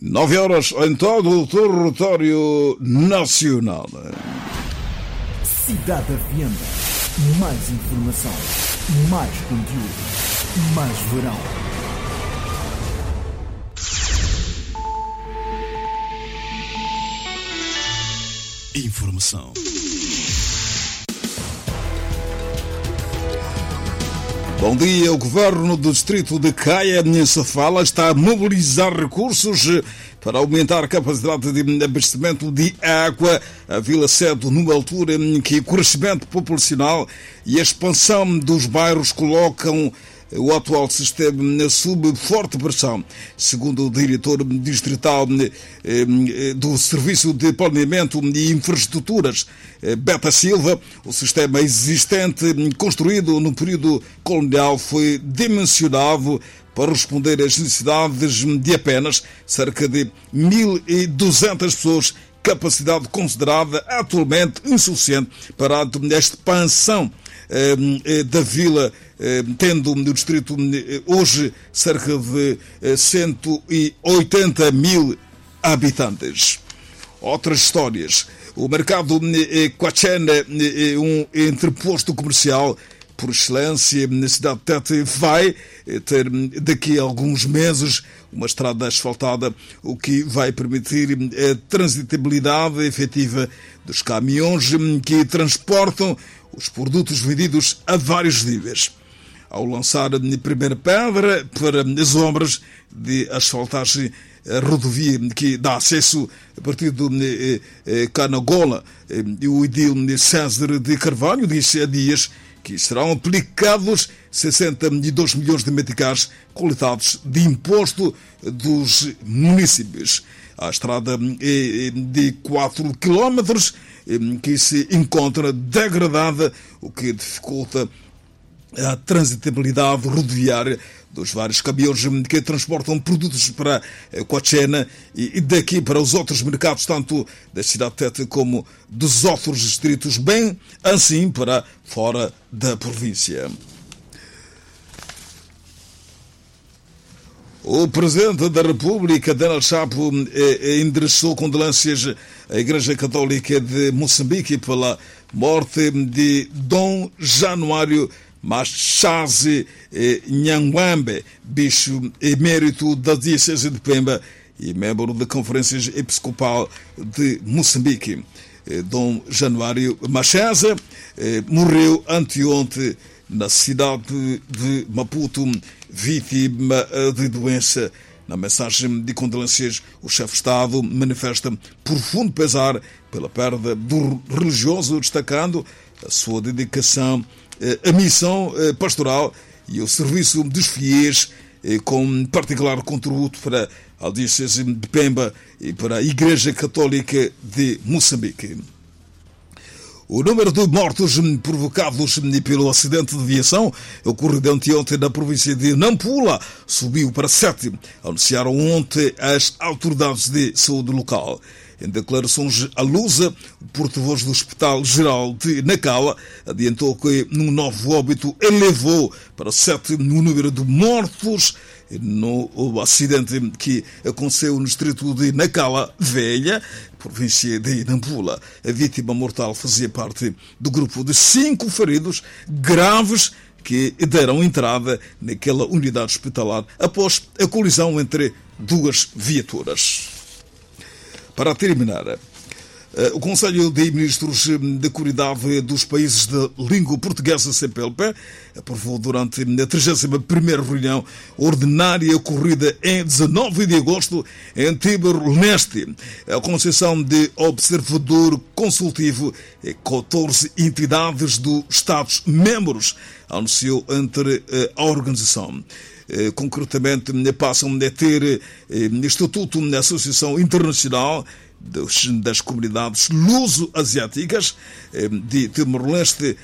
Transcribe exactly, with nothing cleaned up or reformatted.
Nove horas em todo o território nacional. Cidade Avienda. Mais informação, mais conteúdo, mais verão. Informação. Bom dia. O governo do distrito de Caia de Sofala está a mobilizar recursos para aumentar a capacidade de abastecimento de água. A vila sede numa altura em que o crescimento populacional e a expansão dos bairros colocam o atual sistema sob forte pressão. Segundo o diretor distrital do Serviço de Planeamento e Infraestruturas, Beta Silva, o sistema existente construído no período colonial foi dimensionado para responder às necessidades de apenas cerca de mil e duzentas pessoas, capacidade considerada atualmente insuficiente para a expansão da vila, tendo no distrito hoje cerca de cento e oitenta mil habitantes. Outras histórias. O mercado Quachena é um entreposto comercial por excelência na cidade de Tete, vai ter daqui a alguns meses uma estrada asfaltada, o que vai permitir a transitabilidade efetiva dos caminhões que transportam os produtos vendidos a vários níveis. Ao lançar a primeira pedra para as obras de asfaltagem, a rodovia que dá acesso a partir do Canagola, o edil César de Carvalho disse há dias que serão aplicados sessenta e dois milhões de meticais coletados de imposto dos municípios. A estrada é de quatro quilómetros que se encontra degradada, o que dificulta a transitabilidade rodoviária dos vários caminhões que transportam produtos para Quachena e daqui para os outros mercados, tanto da cidade de Tete como dos outros distritos, bem assim para fora da província. O Presidente da República, Daniel Chapo, endereçou condolências à Igreja Católica de Moçambique pela morte de Dom Januário Machaze Nhanguambe, bispo emérito da Diocese de Pemba e membro da Conferência Episcopal de Moçambique. Dom Januário Machaze morreu anteontem na cidade de Maputo, vítima de doença. Na mensagem de condolências, o chefe de Estado manifesta profundo pesar pela perda do religioso, destacando a sua dedicação à missão pastoral e ao serviço dos fiéis, com particular contributo para a Diocese de Pemba e para a Igreja Católica de Moçambique. O número de mortos provocados pelo acidente de aviação ocorrido anteontem na província de Nampula subiu para sete, anunciaram ontem as autoridades de saúde local. Em declarações à Lusa, o porta-voz do Hospital Geral de Nacala adiantou que um novo óbito elevou para sete no número de mortos no acidente que aconteceu no distrito de Nacala Velha, província de Nampula. A vítima mortal fazia parte do grupo de cinco feridos graves que deram entrada naquela unidade hospitalar após a colisão entre duas viaturas. Para terminar, o Conselho de Ministros de Comunidade dos Países de Língua Portuguesa, C P L P, aprovou durante a trigésima primeira reunião ordinária ocorrida em dezanove de agosto em Timor-Leste a concessão de observador consultivo em catorze entidades dos Estados-membros, anunciou entre a organização. Concretamente, passam a ter estatuto na Associação Internacional das Comunidades Luso-Asiáticas de Timor-Leste,